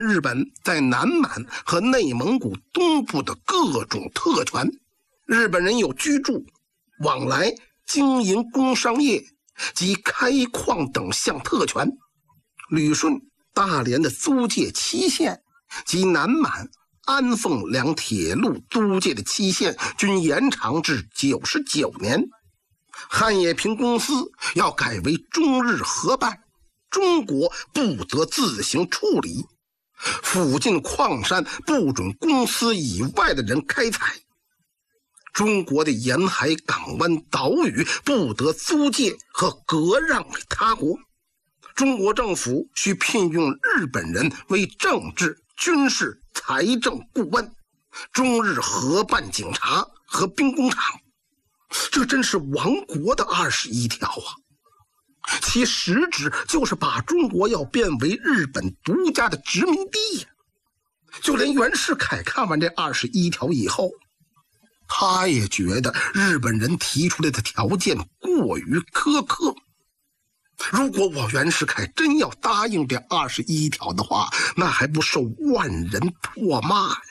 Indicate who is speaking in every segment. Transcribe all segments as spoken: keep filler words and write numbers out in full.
Speaker 1: 日本在南满和内蒙古东部的各种特权。日本人有居住、往来、经营工商业及开矿等项特权。旅顺、大连的租界期限及南满、安凤两铁路租界的期限均延长至九十九年。汉冶萍公司要改为中日合办，中国不得自行处理。附近矿山不准公司以外的人开采。中国的沿海港湾岛屿不得租借和割让给他国。中国政府需聘用日本人为政治、军事、财政顾问，中日合办警察和兵工厂。这真是亡国的二十一条啊！其实质就是把中国要变为日本独家的殖民地呀。就连袁世凯看完这二十一条以后，他也觉得日本人提出来的条件过于苛刻。如果我袁世凯真要答应这二十一条的话，那还不受万人唾骂呀！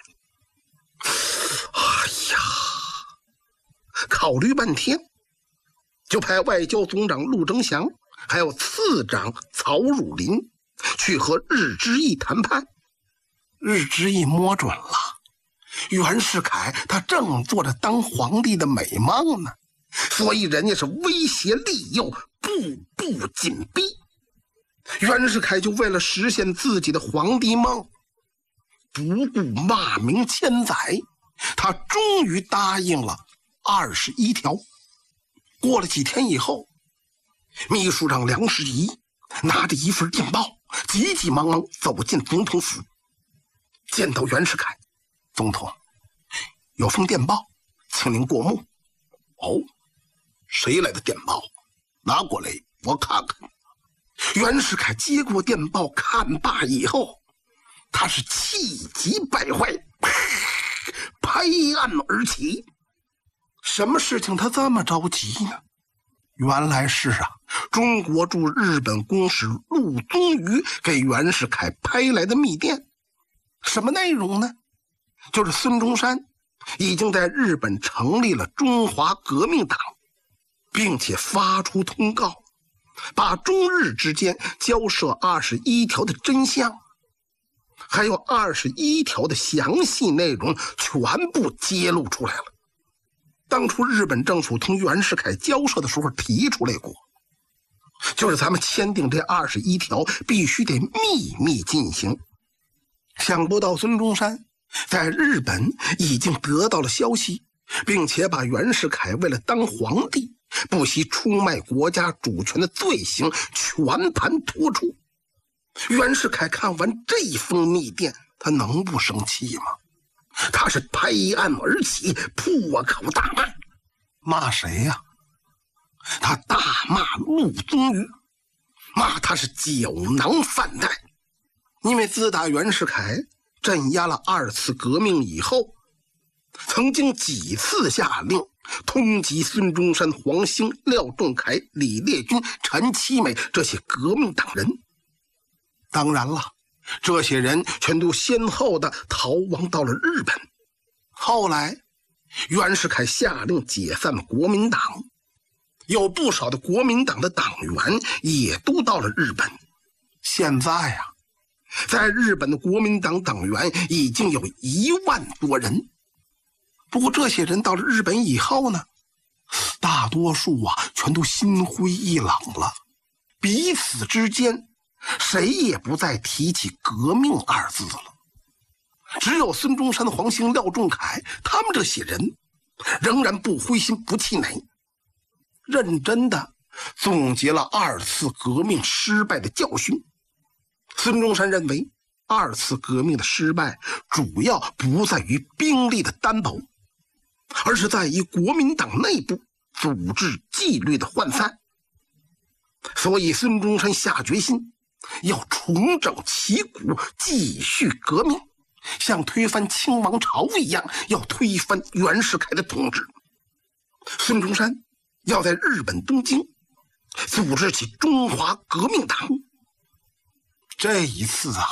Speaker 1: 哎呀，考虑半天，就派外交总长陆征祥还有次长曹汝霖去和日之义谈判。日之义摸准了，袁世凯他正做着当皇帝的美梦呢，所以人家是威胁利诱，步步紧逼。袁世凯就为了实现自己的皇帝梦，不顾骂名千载，他终于答应了二十一条。过了几天以后，秘书长梁士仪拿着一份电报，急急忙忙走进总统府，见到袁世凯。总统，有封电报，请您过目。哦，谁来的电报？拿过来我看看。袁世凯接过电报，看罢以后，他是气急败坏，拍案而起。什么事情他这么着急呢？原来是啊，中国驻日本公使陆宗舆给袁世凯拍来的密电。什么内容呢？就是孙中山已经在日本成立了中华革命党，并且发出通告，把中日之间交涉二十一条的真相，还有二十一条的详细内容全部揭露出来了。当初日本政府同袁世凯交涉的时候提出来过，就是咱们签订这二十一条必须得秘密进行。想不到孙中山在日本已经得到了消息，并且把袁世凯为了当皇帝不惜出卖国家主权的罪行全盘托出。袁世凯看完这封密电，他能不生气吗？他是拍案而起，破口大骂。骂谁呀、啊？他大骂陆宗舆，骂他是酒囊饭袋。因为自打袁世凯镇压了二次革命以后，曾经几次下令通缉孙中山、黄兴、廖仲恺、李烈钧、陈其美这些革命党人。当然了，这些人全都先后的逃亡到了日本。后来袁世凯下令解散了国民党，有不少的国民党的党员也都到了日本。现在啊，在日本的国民党党员已经有一万多人。不过这些人到了日本以后呢，大多数啊全都心灰意冷了，彼此之间谁也不再提起革命二字了。只有孙中山、黄兴、廖仲恺他们这些人仍然不灰心不气馁，认真的总结了二次革命失败的教训。孙中山认为，二次革命的失败主要不在于兵力的单薄，而是在于国民党内部组织纪律的涣散。所以孙中山下决心要重整旗鼓，继续革命，像推翻清王朝一样，要推翻袁世凯的统治。孙中山要在日本东京组织起中华革命党。这一次啊，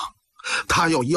Speaker 1: 他要要